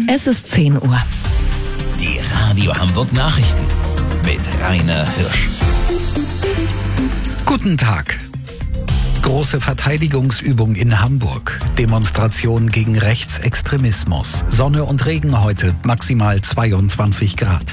Es ist 10 Uhr. Die Radio Hamburg Nachrichten mit Rainer Hirsch. Guten Tag. Große Verteidigungsübung in Hamburg. Demonstration gegen Rechtsextremismus. Sonne und Regen heute, maximal 22 Grad.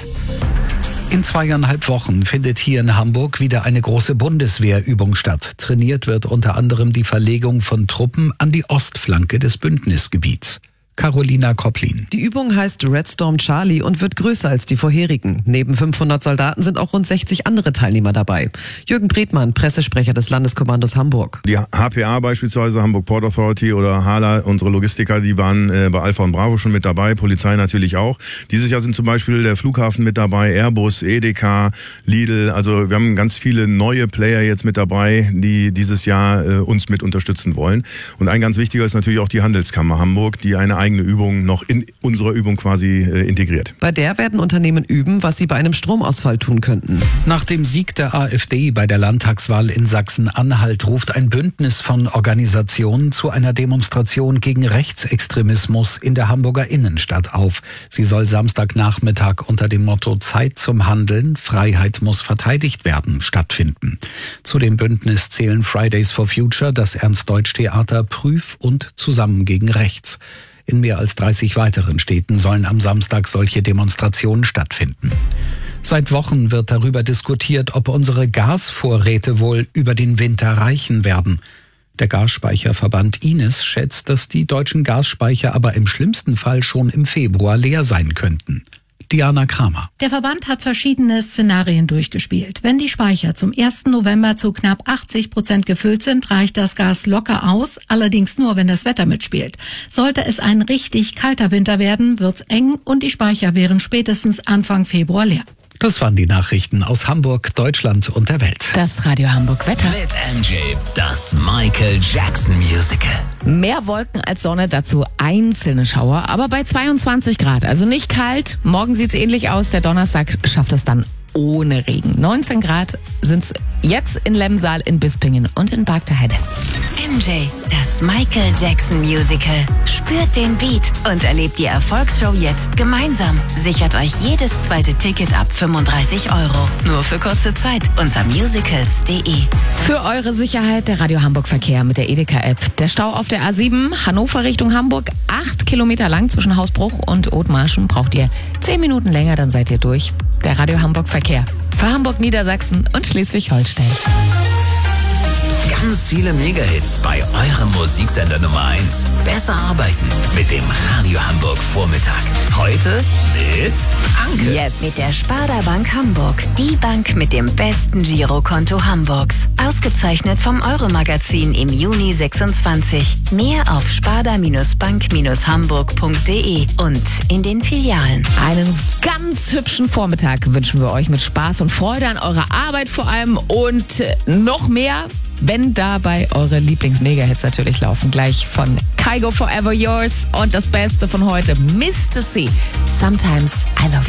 In 2,5 Wochen findet hier in Hamburg wieder eine große Bundeswehrübung statt. Trainiert wird unter anderem die Verlegung von Truppen an die Ostflanke des Bündnisgebiets. Carolina Kopplin. Die Übung heißt Red Storm Charlie und wird größer als die vorherigen. Neben 500 Soldaten sind auch rund 60 andere Teilnehmer dabei. Jürgen Bredmann, Pressesprecher des Landeskommandos Hamburg. Die HPA beispielsweise, Hamburg Port Authority oder HALA, unsere Logistiker, die waren bei Alpha und Bravo schon mit dabei, Polizei natürlich auch. Dieses Jahr sind zum Beispiel der Flughafen mit dabei, Airbus, EDK, Lidl. Also wir haben ganz viele neue Player jetzt mit dabei, die dieses Jahr uns mit unterstützen wollen. Und ein ganz wichtiger ist natürlich auch die Handelskammer Hamburg, die eine eigene Übung noch in unserer Übung quasi integriert. Bei der werden Unternehmen üben, was sie bei einem Stromausfall tun könnten. Nach dem Sieg der AfD bei der Landtagswahl in Sachsen-Anhalt ruft ein Bündnis von Organisationen zu einer Demonstration gegen Rechtsextremismus in der Hamburger Innenstadt auf. Sie soll Samstagnachmittag unter dem Motto Zeit zum Handeln, Freiheit muss verteidigt werden stattfinden. Zu dem Bündnis zählen Fridays for Future, das Ernst-Deutsch-Theater, Prüf und Zusammen gegen Rechts. In mehr als 30 weiteren Städten sollen am Samstag solche Demonstrationen stattfinden. Seit Wochen wird darüber diskutiert, ob unsere Gasvorräte wohl über den Winter reichen werden. Der Gasspeicherverband Ines schätzt, dass die deutschen Gasspeicher aber im schlimmsten Fall schon im Februar leer sein könnten. Diana Kramer. Der Verband hat verschiedene Szenarien durchgespielt. Wenn die Speicher zum 1. November zu knapp 80% gefüllt sind, reicht das Gas locker aus, allerdings nur, wenn das Wetter mitspielt. Sollte es ein richtig kalter Winter werden, wird's eng und die Speicher wären spätestens Anfang Februar leer. Das waren die Nachrichten aus Hamburg, Deutschland und der Welt. Das Radio Hamburg Wetter. Mit MJ, das Michael Jackson Musical. Mehr Wolken als Sonne, dazu einzelne Schauer, aber bei 22 Grad. Also nicht kalt. Morgen sieht's ähnlich aus. Der Donnerstag schafft es dann ohne Regen. 19 Grad sind's jetzt in Lemsal, in Bispingen und in Bargteheide. MJ, das Michael Jackson Musical. Spürt den Beat und erlebt die Erfolgsshow jetzt gemeinsam. Sichert euch jedes zweite Ticket ab 35 €. Nur für kurze Zeit unter musicals.de. Für eure Sicherheit der Radio Hamburg Verkehr mit der EDK-App. Der Stau auf der A7 Hannover Richtung Hamburg, 8 Kilometer lang zwischen Hausbruch und Othmarschen. Braucht ihr 10 Minuten länger, dann seid ihr durch. Der Radio Hamburg Verkehr für Hamburg, Niedersachsen und Schleswig-Holstein. Ganz viele Mega-Hits bei eurem Musiksender Nummer 1. Besser arbeiten mit dem Radio Hamburg Vormittag. Heute mit Anke. Jetzt mit der Sparda Bank Hamburg. Die Bank mit dem besten Girokonto Hamburgs. Ausgezeichnet vom Euro-Magazin im Juni 26. Mehr auf sparda-bank-hamburg.de und in den Filialen. Einen ganz hübschen Vormittag wünschen wir euch mit Spaß und Freude an eurer Arbeit vor allem und noch mehr, wenn dabei eure Lieblings-Mega-Hits natürlich laufen. Gleich von Kygo Forever Yours und das Beste von heute, Mr. C. Sometimes I Love You.